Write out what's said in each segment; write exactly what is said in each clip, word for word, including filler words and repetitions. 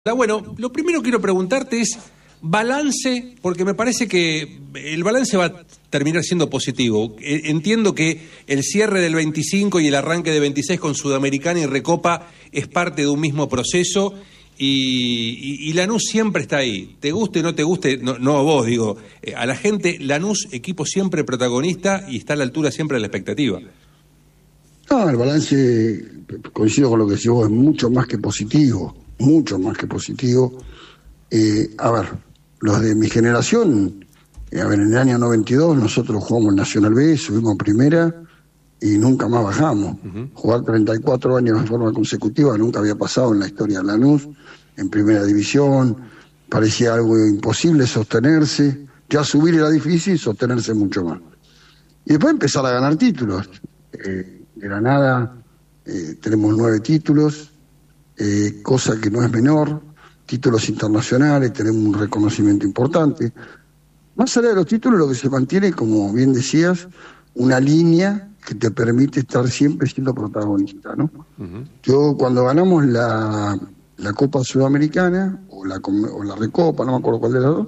Bueno, lo primero que quiero preguntarte es balance, porque me parece que el balance va a terminar siendo positivo. Entiendo que el cierre del veinticinco y el arranque de veintiséis con Sudamericana y Recopa es parte de un mismo proceso y, y, y Lanús siempre está ahí. Te guste o no te guste, no, no a vos, digo, a la gente, Lanús, equipo siempre protagonista y está a la altura siempre de la expectativa. No, el balance, coincido con lo que decís vos, es mucho más que positivo. mucho más que positivo. Eh, a ver, los de mi generación, eh, a ver, en el año noventa y dos nosotros jugamos en Nacional B, subimos primera y nunca más bajamos. Uh-huh. Jugar treinta y cuatro años en forma consecutiva nunca había pasado en la historia de Lanús, en primera división, parecía algo imposible sostenerse, ya subir era difícil, sostenerse mucho más. Y después empezar a ganar títulos. Eh, de la nada eh, tenemos nueve títulos, Eh, cosa que no es menor, títulos internacionales, tenemos un reconocimiento importante. Más allá de los títulos, lo que se mantiene, como bien decías, una línea que te permite estar siempre siendo protagonista, ¿no? Uh-huh. Yo cuando ganamos la, la Copa Sudamericana, o la, o la Recopa, no me acuerdo cuál de las dos,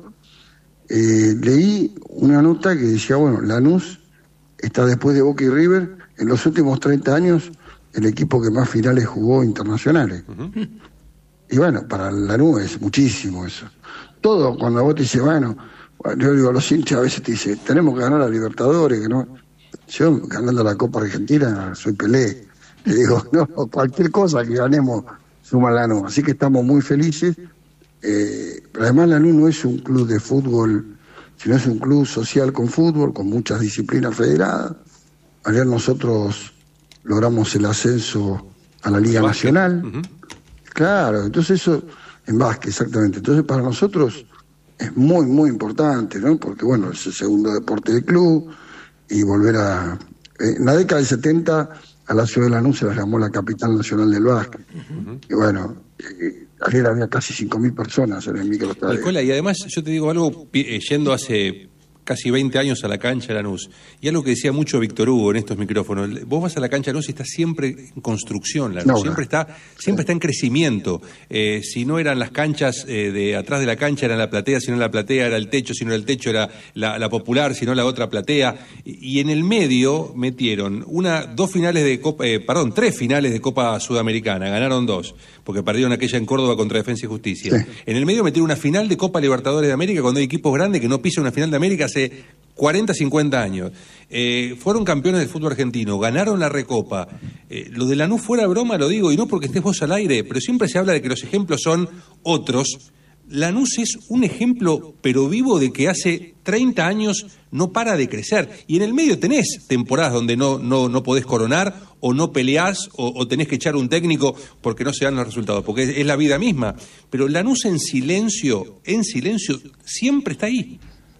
eh, leí una nota que decía, bueno, Lanús está después de Boca y River, en los últimos treinta años, el equipo que más finales jugó internacionales. Uh-huh. Y bueno, para Lanús es muchísimo eso. Todo, cuando vos te dices, bueno, yo digo a los hinchas, a veces te dice, tenemos que ganar a Libertadores, que no. Yo, ganando la Copa Argentina, soy Pelé. Le digo, no, cualquier cosa que ganemos, suma Lanús. Así que estamos muy felices. Eh, pero además Lanús no es un club de fútbol, sino es un club social con fútbol, con muchas disciplinas federadas. Ayer nosotros logramos el ascenso a la Liga Nacional. Uh-huh. Claro, entonces eso, en básquet, exactamente. Entonces para nosotros es muy, muy importante, ¿no? Porque, bueno, es el segundo deporte del club y volver a... Eh, en la década del setenta a la ciudad de Lanús se la llamó la capital nacional del básquet. Uh-huh. Y bueno, eh, ayer había casi cinco mil personas en el microestadio. Y además, yo te digo algo, eh, yendo hace casi veinte años a la cancha de Lanús, y algo que decía mucho Víctor Hugo en estos micrófonos, vos vas a la cancha de Lanús y está siempre en construcción, Lanús, no, siempre está siempre está en crecimiento. Eh, si no eran las canchas eh, de atrás de la cancha, era la platea, si no la platea era el techo, si no era el techo era la, la popular, si no la otra platea, y, y en el medio metieron una, dos finales de Copa, eh, perdón, tres finales de Copa Sudamericana, ganaron dos, porque perdieron aquella en Córdoba contra Defensa y Justicia. Sí. En el medio metieron una final de Copa Libertadores de América cuando hay equipos grandes que no pisan una final de América hace cuarenta, cincuenta años. Eh, fueron campeones del fútbol argentino, ganaron la Recopa. Eh, lo de Lanús fuera broma, lo digo, y no porque estés vos al aire, pero siempre se habla de que los ejemplos son otros. Lanús es un ejemplo, pero vivo, de que hace treinta años no para de crecer. Y en el medio tenés temporadas donde no, no, no podés coronar, o no peleás, o, o tenés que echar un técnico porque no se dan los resultados, porque es, es la vida misma. Pero Lanús en silencio, en silencio, siempre está ahí.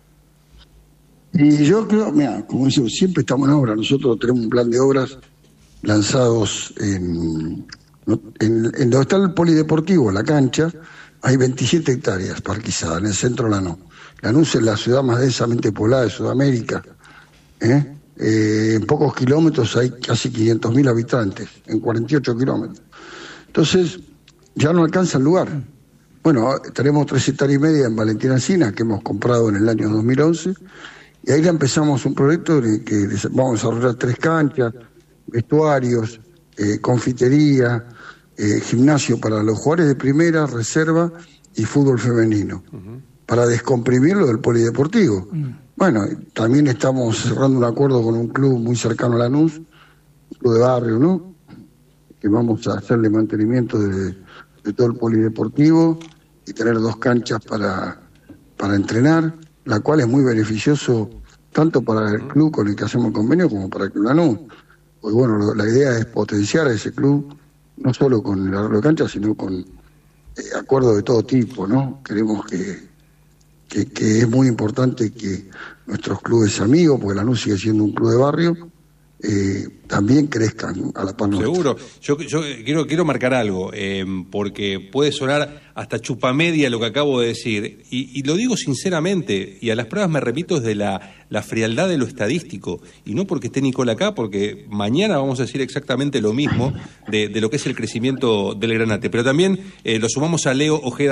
Y yo creo, mira, como decimos, siempre estamos en obra. Nosotros tenemos un plan de obras lanzados en, en, en donde está el polideportivo, la cancha, hay veintisiete hectáreas parquizadas en el centro de Lanús. Lanús es la ciudad más densamente poblada de Sudamérica. ¿eh? Eh, en pocos kilómetros hay casi quinientos mil habitantes, en cuarenta y ocho kilómetros. Entonces, ya no alcanza el lugar. Bueno, tenemos tres hectáreas y media en Valentina Encina, que hemos comprado en el año dos mil once, y ahí ya empezamos un proyecto en que vamos a desarrollar tres canchas, vestuarios, eh, confitería, eh, gimnasio para los jugadores de primera, reserva y fútbol femenino, uh-huh. para descomprimirlo del polideportivo. Uh-huh. Bueno, también estamos cerrando un acuerdo con un club muy cercano a Lanús, un club de barrio, ¿no? Que vamos a hacerle mantenimiento de, de todo el polideportivo y tener dos canchas para, para entrenar, la cual es muy beneficioso tanto para el club con el que hacemos el convenio como para el Club Lanús. Pues bueno, lo, la idea es potenciar a ese club, no solo con el arreglo de cancha, sino con eh, acuerdos de todo tipo, ¿no? Queremos que, que, que es muy importante que nuestros clubes amigos, porque Lanús sigue siendo un club de barrio, eh, también crezcan a la par nuestra. Seguro. Yo, yo quiero, quiero marcar algo, eh, porque puede sonar hasta chupamedia lo que acabo de decir, y, y lo digo sinceramente, y a las pruebas me repito desde la, la frialdad de lo estadístico, y no porque esté Nicola acá, porque mañana vamos a decir exactamente lo mismo de, de lo que es el crecimiento del Granate. Pero también eh, lo sumamos a Leo Ojeda